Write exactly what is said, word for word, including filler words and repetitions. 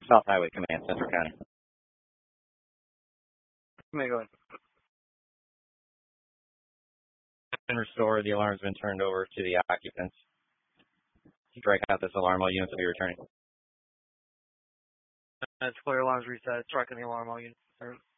South Highway Command, Central County. May go ahead. Been restored. The alarm's been turned over to the occupants. To break out this alarm, all units will be returning. That's clear. Alarms reset. Striking the alarm, all units.